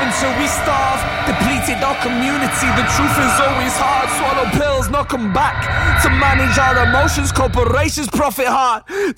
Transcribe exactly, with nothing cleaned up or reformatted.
until we starve, depleted our community. The truth is always hard. Swallow pills, knock 'em back. To manage our emotions, corporations profit hard.